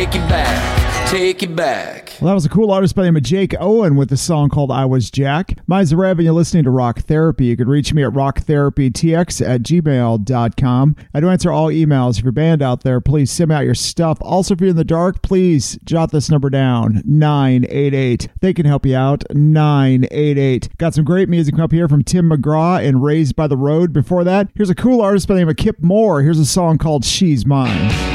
Take it back, take it back. Well, that was a cool artist by the name of Jake Owen with a song called I Was Jack. Mine's Rev, and you're listening to Rock Therapy. You can reach me at rocktherapytx@gmail.com. I do answer all emails. If you're a band out there, please send me out your stuff. Also, if you're in the dark, please jot this number down, 988. They can help you out, 988. Got some great music up here from Tim McGraw and Raised by the Road. Before that, here's a cool artist by the name of Kip Moore. Here's a song called She's Mine.